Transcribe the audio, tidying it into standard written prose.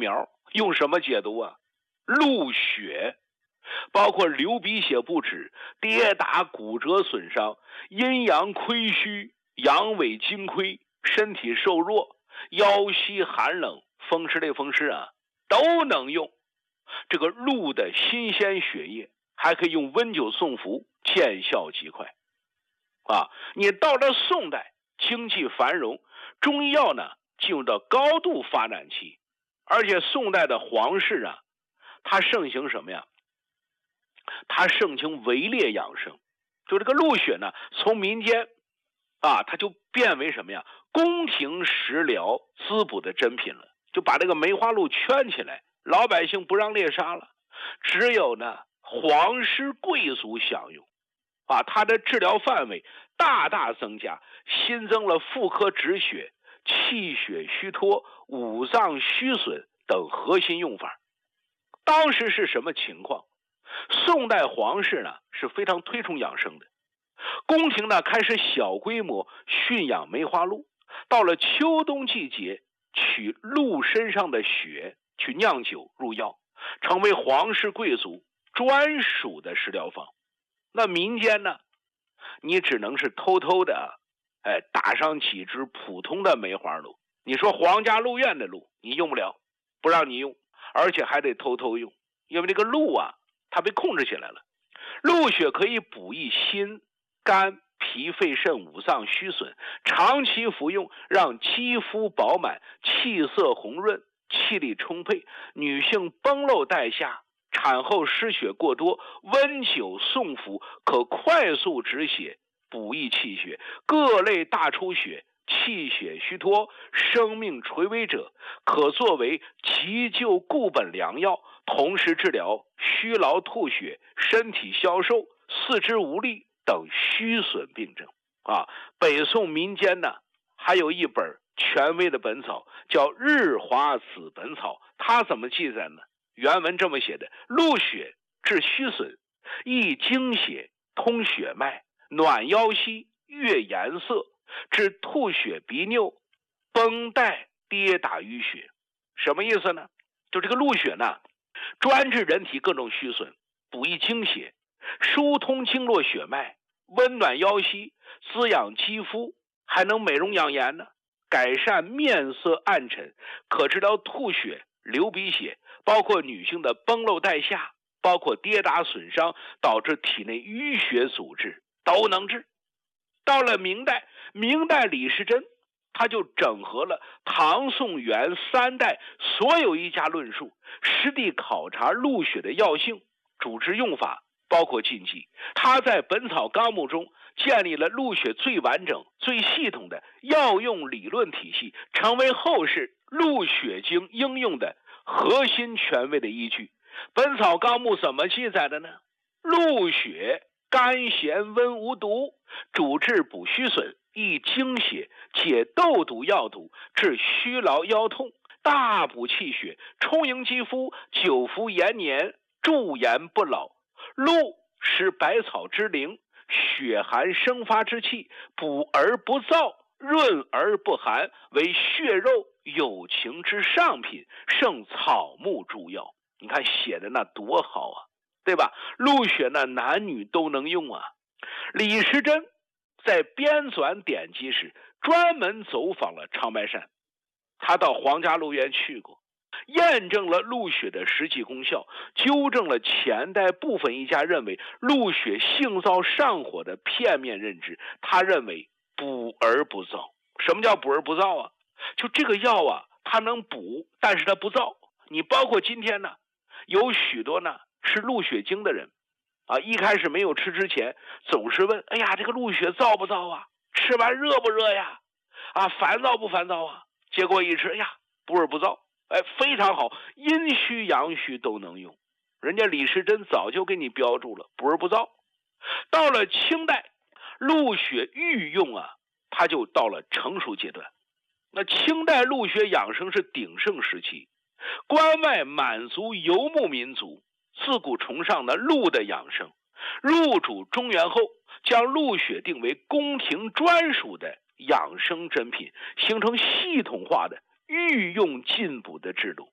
苗，用什么解毒啊？鹿血，包括流鼻血不止、跌打骨折损伤、阴阳亏虚、阳痿精亏、身体瘦弱、腰膝寒冷、风湿类风湿啊，都能用。这个鹿的新鲜血液还可以用温酒送服，见效极快啊！你到了宋代，经济繁荣，中医药呢进入到高度发展期，而且宋代的皇室啊，它盛行什么呀？它盛行围猎养生，就这个鹿血呢，从民间啊，它就变为什么呀？宫廷食疗滋补的珍品了，就把这个梅花鹿圈起来，老百姓不让猎杀了，只有呢皇室贵族享用。啊，它的治疗范围大大增加，新增了妇科止血、气血虚脱、五脏虚损等核心用法。当时是什么情况？宋代皇室呢是非常推崇养生的，宫廷呢开始小规模驯养梅花鹿，到了秋冬季节，取鹿身上的血去酿酒入药，成为皇室贵族专属的食疗方。那民间呢，你只能是偷偷的打上几只普通的梅花鹿，你说皇家鹿院的鹿你用不了，不让你用，而且还得偷偷用，因为这个鹿啊它被控制起来了。鹿血可以补益心肝脾肺肾五脏虚损，长期服用让肌肤饱满、气色红润、气力充沛。女性崩漏带下、产后失血过多，温酒送服，可快速止血，补益气血。各类大出血、气血虚脱、生命垂危者，可作为急救固本良药，同时治疗虚劳吐血、身体消瘦、四肢无力等虚损病症啊。北宋民间呢还有一本权威的本草叫《日华子本草》，它怎么记载呢？原文这么写的：鹿血治虚损，益精血，通血脉，暖腰膝，悦颜色，治吐血鼻衄、绷带、跌打淤血。什么意思呢？就这个鹿血呢，专治人体各种虚损，补益精血，疏通经络血脉，温暖腰膝，滋养肌肤，还能美容养颜呢，改善面色暗沉，可治疗吐血、流鼻血，包括女性的崩漏带下，包括跌打损伤导致体内淤血阻滞，都能治。到了明代李时珍他就整合了唐宋元三代所有医家论述，实地考察鹿血的药性、主治用法，包括禁忌。他在《本草纲目》中建立了鹿血最完整、最系统的药用理论体系，成为后世鹿血经应用的核心权威的依据。《本草纲目》怎么记载的呢？鹿血甘咸温无毒，主治补虚损，益精血，解痘毒药毒，治虚劳腰痛，大补气血，充盈肌肤，久服延年，驻颜不老。鹿是百草之灵，血寒生发之气，补而不燥，润而不寒，为血肉有情之上品，胜草木诸药。你看写的那多好啊，对吧？鹿血呢，男女都能用啊。李时珍在编纂典籍时专门走访了长白山，他到皇家鹿院去过，验证了鹿血的实际功效，纠正了前代部分医家认为鹿血性燥上火的片面认知。他认为补而不燥。什么叫补而不燥啊？就这个药啊，它能补，但是它不燥。你包括今天呢，有许多呢吃鹿血精的人啊，一开始没有吃之前总是问，哎呀，这个鹿血燥不燥啊？吃完热不热呀？啊，烦躁不烦躁啊？结果一吃，哎呀，补而不燥，非常好，阴虚阳虚都能用。人家李时珍早就给你标注了，补而不燥。到了清代，鹿血御用啊，它就到了成熟阶段。那清代鹿血养生是鼎盛时期，关外满族游牧民族自古崇尚的鹿的养生，入主中原后，将鹿血定为宫廷专属的养生珍品，形成系统化的御用进补的制度。